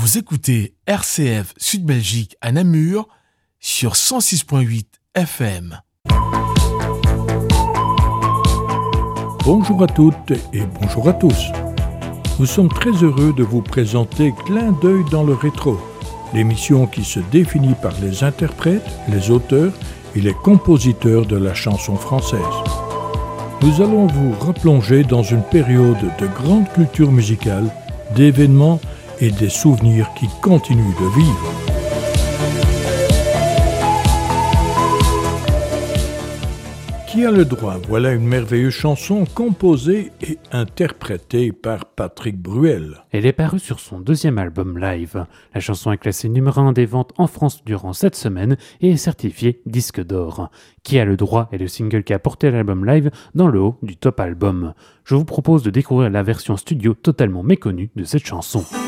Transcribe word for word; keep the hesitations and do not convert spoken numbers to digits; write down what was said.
Vous écoutez R C F Sud Belgique à Namur sur cent six virgule huit F M. Bonjour à toutes et bonjour à tous. Nous sommes très heureux de vous présenter Clin d'œil dans le rétro, l'émission qui se définit par les interprètes, les auteurs et les compositeurs de la chanson française. Nous allons vous replonger dans une période de grande culture musicale, d'événements et des souvenirs qui continuent de vivre. Qui a le droit? Voilà une merveilleuse chanson composée et interprétée par Patrick Bruel. Elle est parue sur son deuxième album live. La chanson est classée numéro un des ventes en France durant cette semaine et est certifiée disque d'or. Qui a le droit est le single qui a porté l'album live dans le haut du top album. Je vous propose de découvrir la version studio totalement méconnue de cette chanson.